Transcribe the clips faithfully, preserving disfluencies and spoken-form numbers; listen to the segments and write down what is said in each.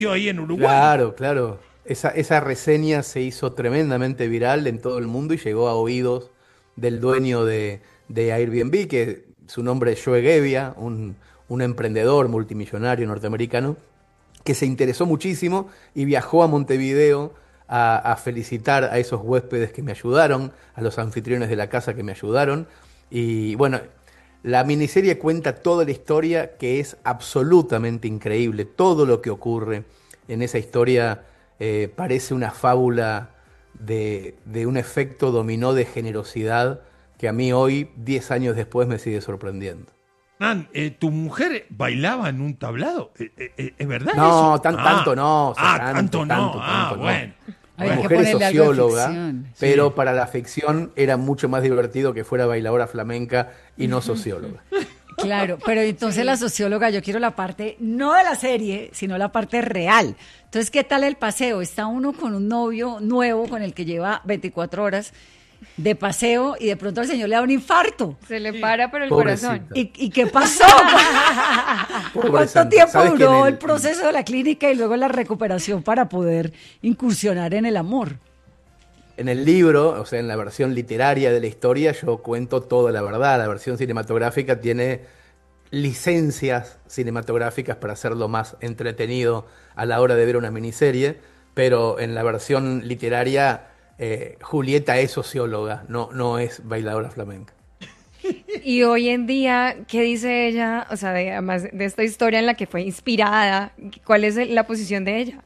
ahí en Uruguay. Claro, claro. Esa, esa reseña se hizo tremendamente viral en todo el mundo y llegó a oídos del dueño de, de Airbnb, que su nombre es Joe Gebbia, un, un emprendedor multimillonario norteamericano, que se interesó muchísimo y viajó a Montevideo a, a felicitar a esos huéspedes que me ayudaron, a los anfitriones de la casa que me ayudaron. Y bueno, la miniserie cuenta toda la historia, que es absolutamente increíble. Todo lo que ocurre en esa historia eh, parece una fábula de, de un efecto dominó de generosidad que a mí hoy, diez años después, me sigue sorprendiendo. Hernán, eh, ¿tu mujer bailaba en un tablado? ¿Es eh, eh, ¿es verdad No, eso? tan, Ah, tanto no. o sea, ah, tanto, tanto no. tanto, ah, tanto no. bueno. Mi Había que mujer es ponerle algo de socióloga, ficción. pero Sí. para la ficción era mucho más divertido que fuera bailadora flamenca y no socióloga. Claro, pero entonces la socióloga, yo quiero la parte, no de la serie, sino la parte real. Entonces, ¿qué tal el paseo? Está uno con un novio nuevo con el que lleva veinticuatro horas de paseo y de pronto al señor le da un infarto. Se le para por el Pobrecita. corazón. ¿Y, y qué pasó? Pobre ¿Cuánto Santa. tiempo ¿Sabes que duró en el... el- proceso de la clínica y luego la recuperación para poder incursionar en el amor? En el libro, o sea, en la versión literaria de la historia, yo cuento toda la verdad. La versión cinematográfica tiene licencias cinematográficas para hacerlo más entretenido a la hora de ver una miniserie, pero en la versión literaria, eh, Julieta es socióloga, no, no es bailadora flamenca. Y hoy en día, ¿qué dice ella? O sea, de- además de esta historia en la que fue inspirada, ¿cuál es el- la posición de ella?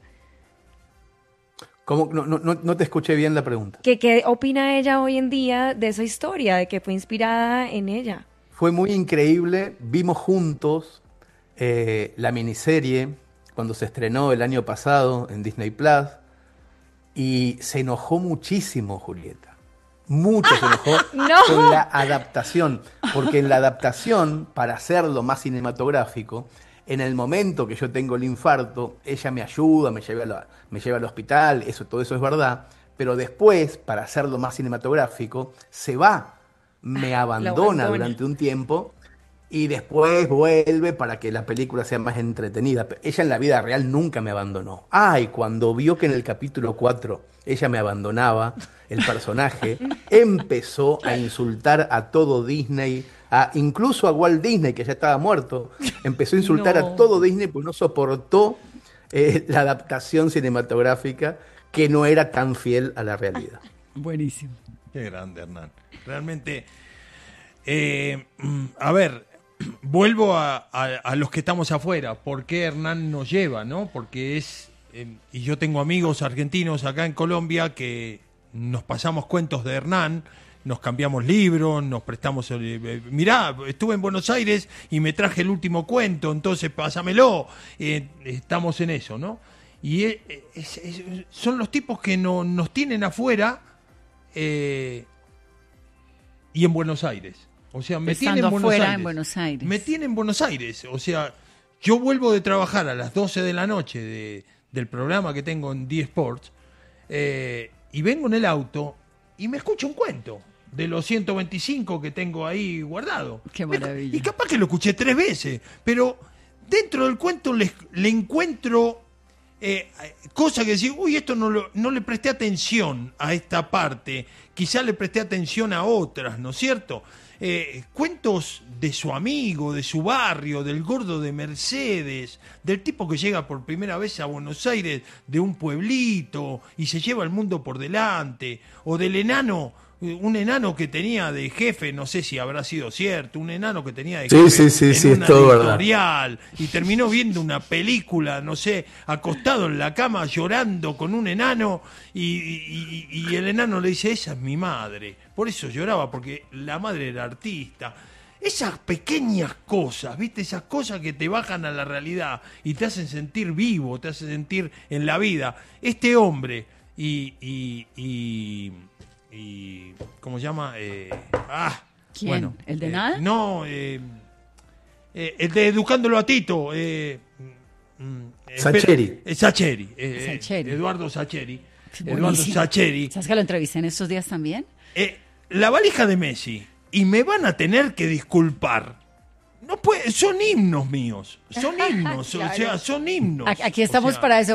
¿Cómo? No, no, no no te escuché bien la pregunta. ¿Qué, qué opina ella hoy en día de esa historia, de que fue inspirada en ella? Fue muy increíble, vimos juntos eh, la miniserie cuando se estrenó el año pasado en Disney Plus y se enojó muchísimo Julieta. Mucho se enojó ¡No! con la adaptación, porque en la adaptación, para hacerlo más cinematográfico, en el momento que yo tengo el infarto, ella me ayuda, me lleva, a la- me lleva al hospital, eso, todo eso es verdad, pero después, para hacerlo más cinematográfico, se va, me abandona abandona. durante un tiempo y después vuelve para que la película sea más entretenida. Ella en la vida real nunca me abandonó. Ay, cuando vio que en el capítulo cuatro ella me abandonaba, el personaje empezó a insultar a todo Disney, a, incluso a Walt Disney, que ya estaba muerto. Empezó a insultar No. a todo Disney porque no soportó eh, la adaptación cinematográfica que no era tan fiel a la realidad. Buenísimo. Qué grande, Hernán. Realmente, eh, mm, a ver, vuelvo a, a- a los que estamos afuera. ¿Por qué Hernán nos lleva, no? Porque es, eh, y yo tengo amigos argentinos acá en Colombia que nos pasamos cuentos de Hernán, nos cambiamos libros, nos prestamos... eh, eh, mirá, estuve en Buenos Aires y me traje el último cuento, entonces pásamelo. Eh, estamos en eso, ¿no? Y eh, es- es- son los tipos que no, nos tienen afuera eh, y en Buenos Aires. O sea, me Estando tienen en Buenos afuera Aires. en Buenos Aires. Me tienen en Buenos Aires. O sea, yo vuelvo de trabajar a las doce de la noche de, del programa que tengo en D Sports eh, y vengo en el auto y me escucho un cuento de los ciento veinticinco que tengo ahí guardado. Qué maravilla. Y capaz que lo escuché tres veces, pero dentro del cuento le, le encuentro eh, cosas que decir, uy, esto no, lo, no le presté atención a esta parte, quizá le presté atención a otras, ¿no es cierto? Eh, cuentos de su amigo, de su barrio, del gordo de Mercedes, del tipo que llega por primera vez a Buenos Aires de un pueblito y se lleva el mundo por delante, o del enano, eh, un enano que tenía de jefe, no sé si habrá sido cierto, un enano que tenía de Sí, jefe sí, sí, en sí, es una todo verdad. editorial y terminó viendo una película, no sé, acostado en la cama llorando con un enano y, y- y- y el enano le dice, esa es mi madre. Por eso lloraba, porque la madre era artista. Esas pequeñas cosas, ¿viste? Esas cosas que te bajan a la realidad y te hacen sentir vivo, te hacen sentir en la vida. Este hombre y... y, y, y ¿cómo se llama? Eh, ah, ¿Quién? bueno, ¿El de eh, nada? No, eh, eh, el de Educándolo a Tito. Eh, mm, espera, Sacheri. eh, Sacheri. eh, Sacheri. Eduardo Sacheri. Eduardo Buenísimo. Sacheri. ¿Sabes que lo entrevisté en estos días también? Eh, la valija de Messi. Y me van a tener que disculpar. No puede, son himnos míos, son himnos, Claro. o sea, son himnos. Aquí estamos o sea, para eso.